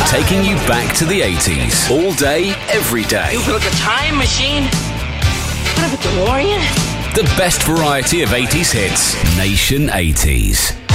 taking you back to the 80s. All day, every day. You built a time machine? What about DeLorean? The best variety of 80s hits. Nation 80s.